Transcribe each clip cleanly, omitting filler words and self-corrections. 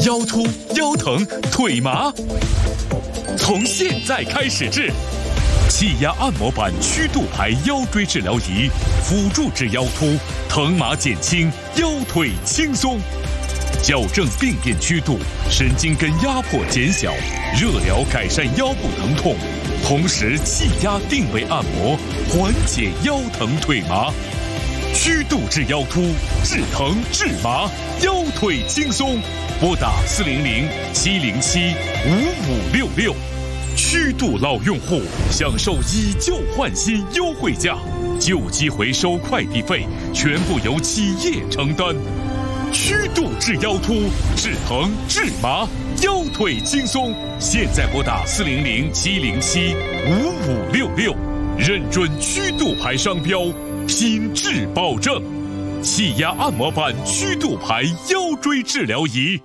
腰突、腰疼、腿麻，从现在开始治。气压按摩板曲度牌腰椎治疗仪，辅助治腰突，疼麻减轻，腰腿轻松，矫正病变曲度，神经根压迫减小，热疗改善腰部疼痛，同时气压定位按摩，缓解腰疼腿麻。曲度治腰突，治疼治麻，腰腿轻松。拨打400-707-5566。曲度老用户享受以旧换新优惠价，旧机回收快递费全部由企业承担。曲度治腰突，治疼治麻，腰腿轻松。现在拨打400-707-5566，认准曲度牌商标，品质保证。气压按摩板曲度牌腰椎治疗仪。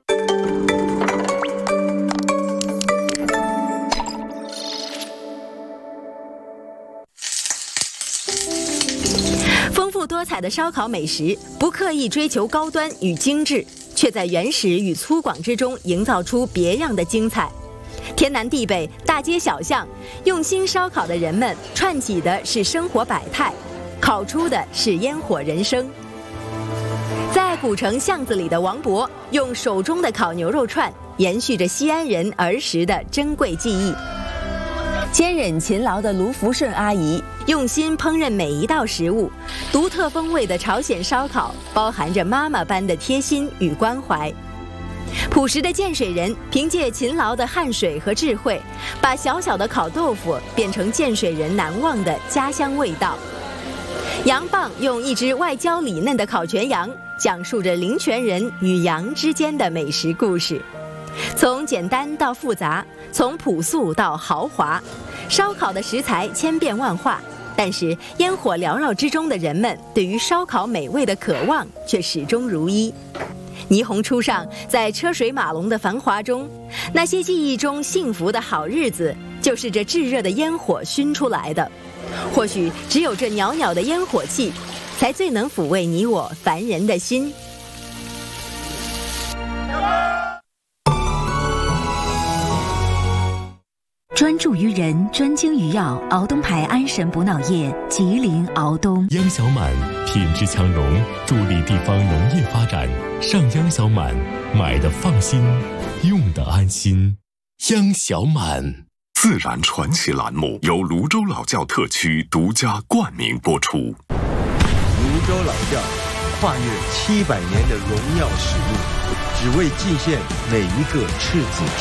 丰富多彩的烧烤美食，不刻意追求高端与精致，却在原始与粗犷之中营造出别样的精彩。天南地北，大街小巷，用心烧烤的人们串起的是生活百态，烤出的是烟火人生。在古城巷子里的王伯，用手中的烤牛肉串延续着西安人儿时的珍贵记忆。坚忍勤劳的卢福顺阿姨用心烹饪每一道食物，独特风味的朝鲜烧烤包含着妈妈般的贴心与关怀。朴实的建水人凭借勤劳的汗水和智慧，把小小的烤豆腐变成建水人难忘的家乡味道。羊蚌用一只外焦里嫩的烤全羊，讲述着灵泉人与羊之间的美食故事。从简单到复杂，从朴素到豪华，烧烤的食材千变万化，但是烟火缭绕之中的人们对于烧烤美味的渴望却始终如一。霓虹初上，在车水马龙的繁华中，那些记忆中幸福的好日子，就是这炙热的烟火熏出来的。或许只有这袅袅的烟火气，才最能抚慰你我凡人的心。 专注于人，专精于药，敖东牌安神补脑液，吉林敖东。 央小满品质强融，助力地方农业发展。上央小满，买的放心，用的安心。央小满。 自然传奇栏目由泸州老窖特区独家冠名播出。泸州老窖跨越700年的荣耀使命，只为祭献每一个赤子之